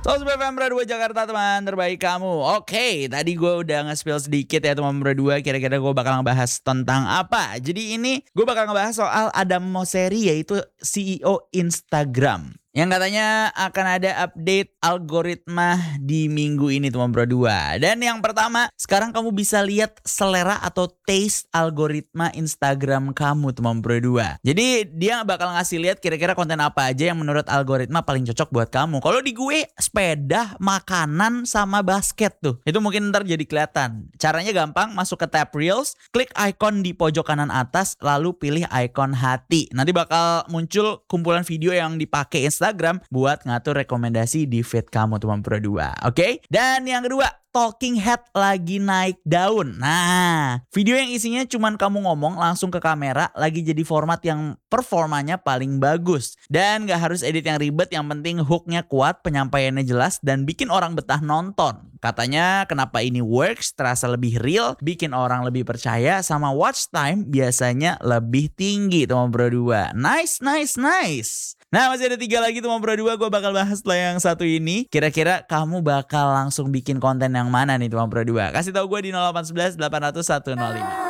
Sobat FM Pro 2 Jakarta, teman terbaik kamu. Oke, tadi gue udah nge-spill sedikit ya teman Pro 2. Kira-kira gue bakal ngebahas tentang apa. Jadi ini gue bakal ngebahas soal Adam Mosseri, yaitu CEO Instagram, yang katanya akan ada update algoritma di minggu ini teman Pro 2. Dan yang pertama, sekarang kamu bisa lihat selera atau taste algoritma Instagram kamu teman Pro 2. Jadi dia bakal ngasih lihat kira-kira konten apa aja yang menurut algoritma paling cocok buat kamu. Kalau di gue sepeda, makanan, sama basket tuh. Itu mungkin ntar jadi kelihatan. Caranya gampang, masuk ke tab Reels, klik icon di pojok kanan atas, lalu pilih icon hati. Nanti bakal muncul kumpulan video yang dipakai Instagram buat ngatur rekomendasi di feed kamu teman Pro 2. Oke? Dan yang kedua, talking head lagi naik daun. Nah, video yang isinya cuman kamu ngomong langsung ke kamera lagi jadi format yang performanya paling bagus. Dan gak harus edit yang ribet, yang penting hooknya kuat, penyampaiannya jelas, dan bikin orang betah nonton. Katanya kenapa ini works, terasa lebih real, bikin orang lebih percaya, sama watch time biasanya lebih tinggi teman Pro 2. Nice. Nah, masih ada 3 lagi teman Pro 2, gue bakal bahas setelah yang satu ini. Kira-kira kamu bakal langsung bikin konten yang mana nih teman Pro 2? Kasih tahu gue di 0811 800 105.